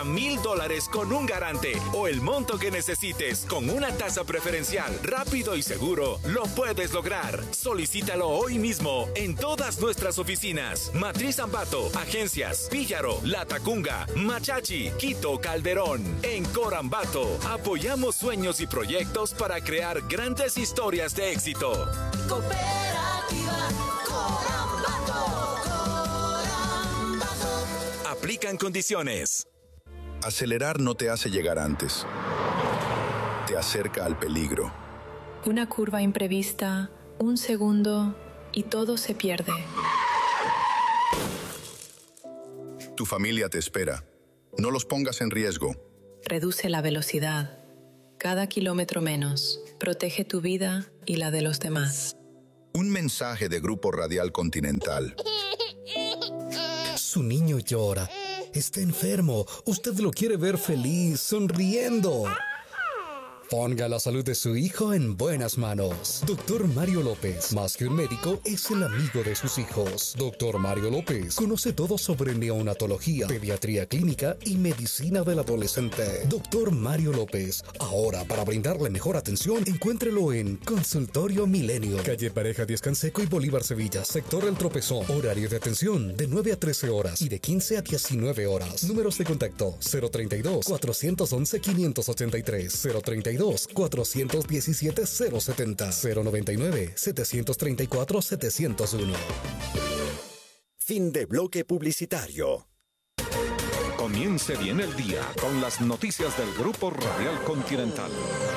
$1,000 con un garante o el monto que necesites con una tasa preferencial, rápido y seguro, lo puedes lograr. Solicítalo hoy mismo en todas nuestras oficinas. Matriz Ambato, Agencias, Píllaro, Latacunga, Machachi, Quito, Calderón. En Corambato, apoyamos sueños y proyectos para crear grandes historias de éxito. Cooperativa Corambato. Aplican condiciones. Acelerar no te hace llegar antes. Te acerca al peligro. Una curva imprevista, un segundo y todo se pierde. Tu familia te espera. No los pongas en riesgo. Reduce la velocidad. Cada kilómetro menos. Protege tu vida y la de los demás. Un mensaje de Grupo Radial Continental. Su niño llora. Está enfermo. Usted lo quiere ver feliz, sonriendo. Ponga la salud de su hijo en buenas manos. Doctor Mario López, más que un médico, es el amigo de sus hijos. Doctor Mario López conoce todo sobre neonatología, pediatría clínica y medicina del adolescente. Doctor Mario López, ahora para brindarle mejor atención, encuéntrelo en Consultorio Milenio, calle Pareja Díaz Canseco y Bolívar Sevilla, sector El Tropezón. Horario de atención de 9 a 13 horas y de 15 a 19 horas. Números de contacto 032-411-583, 032-417-070, 099-734-701. Fin de bloque publicitario. Comience bien el día con las noticias del Grupo Radial Continental.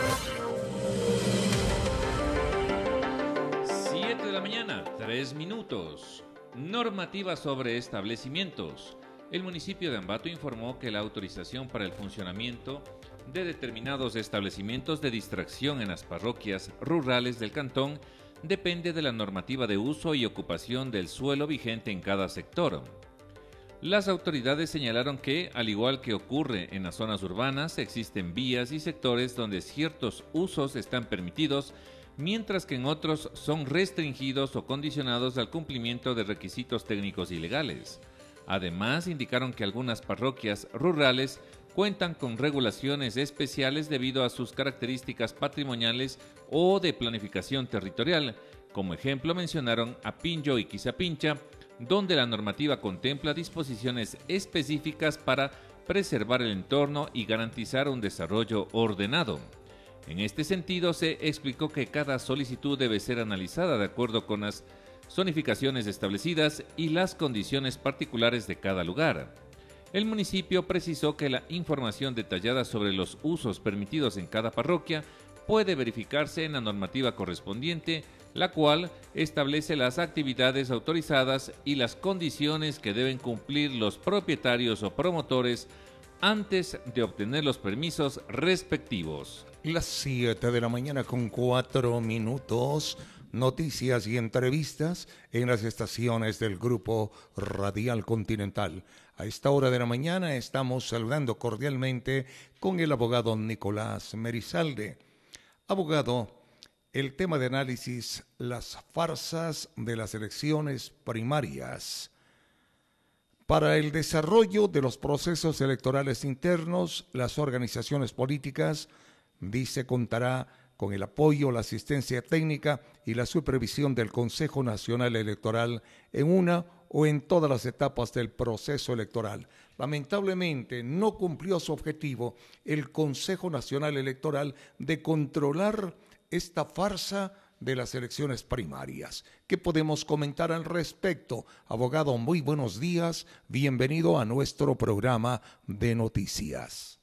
7 de la mañana, 3 minutos. Normativa sobre establecimientos. El municipio de Ambato informó que la autorización para el funcionamiento de determinados establecimientos de distracción en las parroquias rurales del cantón depende de la normativa de uso y ocupación del suelo vigente en cada sector. Las autoridades señalaron que, al igual que ocurre en las zonas urbanas, existen vías y sectores donde ciertos usos están permitidos, mientras que en otros son restringidos o condicionados al cumplimiento de requisitos técnicos y legales. Además, indicaron que algunas parroquias rurales cuentan con regulaciones especiales debido a sus características patrimoniales o de planificación territorial. Como ejemplo mencionaron a Pinjo y Quizapincha, donde la normativa contempla disposiciones específicas para preservar el entorno y garantizar un desarrollo ordenado. En este sentido, se explicó que cada solicitud debe ser analizada de acuerdo con las zonificaciones establecidas y las condiciones particulares de cada lugar. El municipio precisó que la información detallada sobre los usos permitidos en cada parroquia puede verificarse en la normativa correspondiente, la cual establece las actividades autorizadas y las condiciones que deben cumplir los propietarios o promotores antes de obtener los permisos respectivos. Las 7 de la mañana con 4 minutos. Noticias y entrevistas en las estaciones del Grupo Radial Continental. A esta hora de la mañana estamos saludando cordialmente con el abogado Nicolás Merizalde. Abogado, el tema de análisis, las farsas de las elecciones primarias. Para el desarrollo de los procesos electorales internos, las organizaciones políticas, dice, contará con el apoyo, la asistencia técnica y la supervisión del Consejo Nacional Electoral en una o en todas las etapas del proceso electoral. Lamentablemente no cumplió su objetivo el Consejo Nacional Electoral de controlar esta farsa de las elecciones primarias. ¿Qué podemos comentar al respecto? Abogado, muy buenos días, bienvenido a nuestro programa de noticias.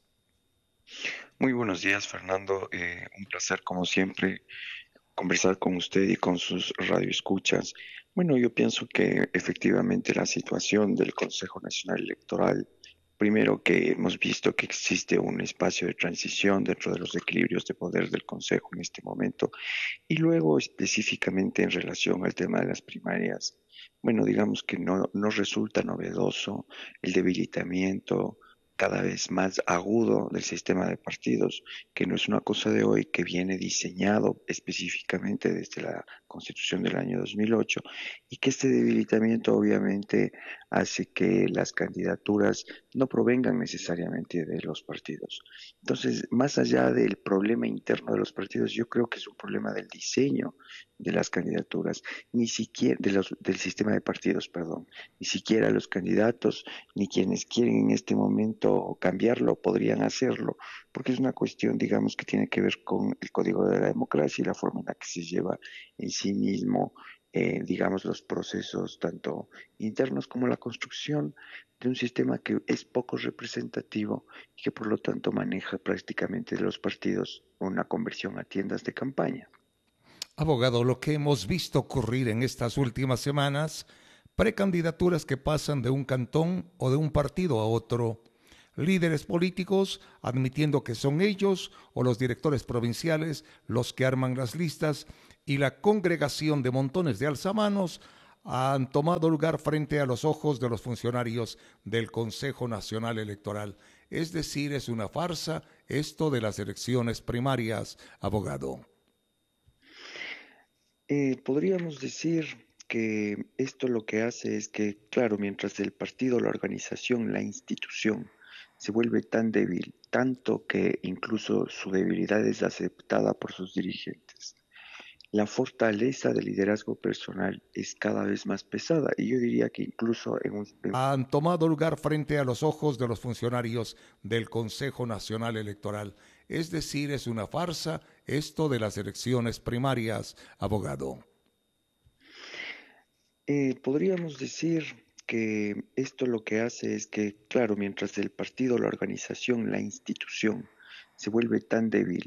Muy buenos días, Fernando. Un placer, como siempre, conversar con usted y con sus radioescuchas. Bueno, yo pienso que efectivamente la situación del Consejo Nacional Electoral, primero que hemos visto que existe un espacio de transición dentro de los equilibrios de poder del Consejo en este momento, y luego específicamente en relación al tema de las primarias, bueno, digamos que no resulta novedoso el debilitamiento cada vez más agudo del sistema de partidos, que no es una cosa de hoy, que viene diseñado específicamente desde la Constitución del año 2008, y que este debilitamiento obviamente hace que las candidaturas no provengan necesariamente de los partidos. Entonces, más allá del problema interno de los partidos, yo creo que es un problema del diseño de las candidaturas, ni siquiera del sistema de partidos, perdón, ni siquiera los candidatos ni quienes quieren en este momento cambiarlo podrían hacerlo, porque es una cuestión, digamos, que tiene que ver con el código de la democracia y la forma en la que se lleva en sí mismo, digamos, los procesos tanto internos como la construcción de un sistema que es poco representativo y que por lo tanto maneja prácticamente de los partidos una conversión a tiendas de campaña. Abogado, lo que hemos visto ocurrir en estas últimas semanas, precandidaturas que pasan de un cantón o de un partido a otro, líderes políticos admitiendo que son ellos o los directores provinciales los que arman las listas y la congregación de montones de alzamanos han tomado lugar frente a los ojos de los funcionarios del Consejo Nacional Electoral. Es decir, es una farsa esto de las elecciones primarias, abogado. Podríamos decir que esto lo que hace es que, claro, mientras el partido, la organización, la institución se vuelve tan débil, tanto que incluso su debilidad es aceptada por sus dirigentes, la fortaleza del liderazgo personal es cada vez más pesada, y yo diría que incluso han tomado lugar frente a los ojos de los funcionarios del Consejo Nacional Electoral. Es decir, es una farsa esto de las elecciones primarias, abogado. Podríamos decir que esto lo que hace es que, claro, mientras el partido, la organización, la institución se vuelve tan débil,